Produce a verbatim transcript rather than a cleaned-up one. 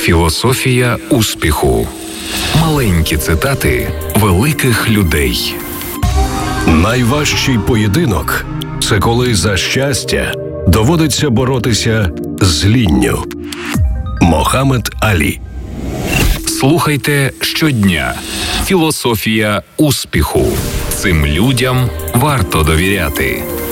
Філософія успіху. Маленькі цитати великих людей. Найважчий поєдинок – це коли за щастя доводиться боротися з лінню. Мохаммед Алі. Слухайте щодня. Філософія успіху. Цим людям варто довіряти.